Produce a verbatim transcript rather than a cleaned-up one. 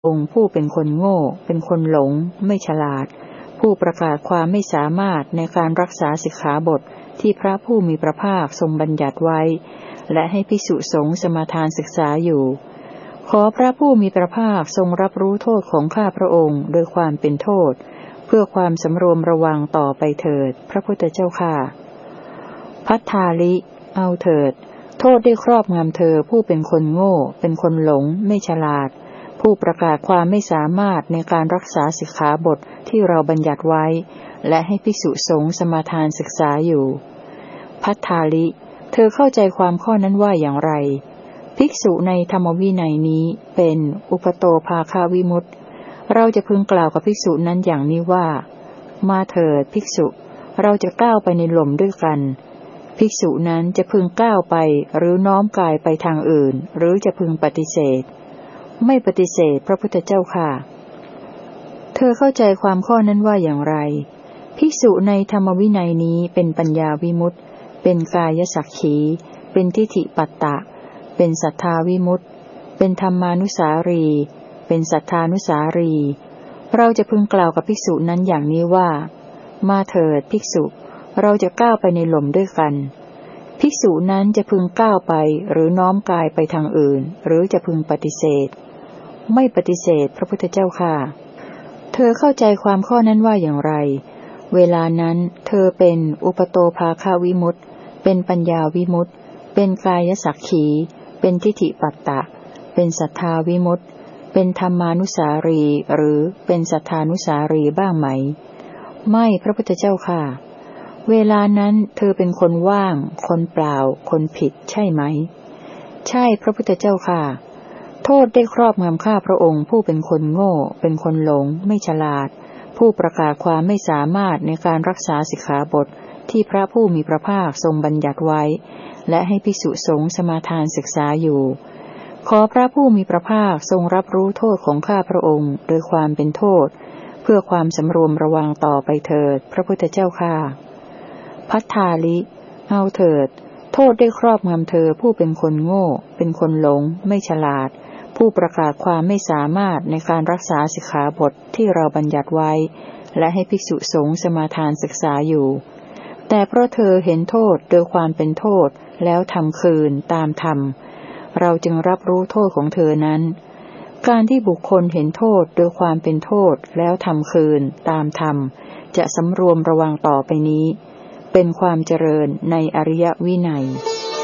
องค์ผู้เป็นคนโง่เป็นคนหลงไม่ฉลาดผู้ประกาศความไม่สามารถในการรักษาสิกขาบทที่พระผู้มีพระภาคทรงบัญญัติไว้และให้ภิกษุสงฆ์สมาทานศึกษาอยู่ขอพระผู้มีพระภาคทรงรับรู้โทษของข้าพระองค์โดยความเป็นโทษเพื่อความสำรวมระวังต่อไปเถิดพระพุทธเจ้าข้าพัทธาลิเอาเถิดโทษได้ครอบงำเธอผู้เป็นคนโง่เป็นคนหลงไม่ฉลาดผู้ประกาศความไม่สามารถในการรักษาสิกขาบทที่เราบัญญัติไว้และให้ภิกษุสงฆ์สมาทานศึกษาอยู่พัทธาลิเธอเข้าใจความข้อนั้นว่าอย่างไรภิกษุในธรรมวินัยนี้เป็นอุปโตภาคาวิมุตติเราจะพึงกล่าวกับภิกษุนั้นอย่างนี้ว่ามาเถิดภิกษุเราจะก้าวไปในหล่มด้วยกันภิกษุนั้นจะพึงก้าวไปหรือน้อมกายไปทางอื่นหรือจะพึงปฏิเสธไม่ปฏิเสธพระพุทธเจ้าค่ะเธอเข้าใจความข้อนั้นว่าอย่างไรภิกษุในธรรมวินัยนี้เป็นปัญญาวิมุตติเป็นกายสักขีเป็นทิฏฐิปัตตะเป็นสัทธาวิมุตติเป็นธรรมานุสารีเป็นสัทธานุสารีเราจะพึงกล่าวกับภิกษุนั้นอย่างนี้ว่ามาเถิดภิกษุเราจะก้าวไปในหล่มด้วยกันภิกษุนั้นจะพึงก้าวไปหรือน้อมกายไปทางอื่นหรือจะพึงปฏิเสธไม่ปฏิเสธพระพุทธเจ้าค่ะเธอเข้าใจความข้อนั้นว่าอย่างไรเวลานั้นเธอเป็นอุปโตภาคาวิมุตติเป็นปัญญาวิมุตติเป็นกายสักขีเป็นทิฏฐิปัตตะเป็นสัทธาวิมุตติเป็นธรรมานุสารีหรือเป็นสัทธานุสารีบ้างไหมไม่พระพุทธเจ้าค่ะเวลานั้นเธอเป็นคนว่างคนเปล่าคนผิดใช่ไหมใช่พระพุทธเจ้าค่ะโทษได้ครอบงำข้าพระองค์ผู้เป็นคนโง่เป็นคนหลงไม่ฉลาดผู้ประกาศความไม่สามารถในการรักษาสิกขาบทที่พระผู้มีพระภาคทรงบัญญัติไว้และให้ภิกษุสงฆ์สมาทานศึกษาอยู่ขอพระผู้มีพระภาคทรงรับรู้โทษของข้าพระองค์โดยความเป็นโทษเพื่อความสำรวมระวังต่อไปเถิดพระพุทธเจ้าค่ะพัทธาลิเอาเถิดโทษได้ครอบงำเธอผู้เป็นคนโง่เป็นคนหลงไม่ฉลาดผู้ประกาศความไม่สามารถในการรักษาสิกขาบทที่เราบัญญัติไว้และให้ภิกษุสงฆ์สมาทานศึกษาอยู่แต่เพราะเธอเห็นโทษโดยความเป็นโทษแล้วทำคืนตามธรรมเราจึงรับรู้โทษของเธอนั้นการที่บุคคลเห็นโทษโดยความเป็นโทษแล้วทำคืนตามธรรมจะสำรวมระวังต่อไปนี้เป็นความเจริญในอริยวินัย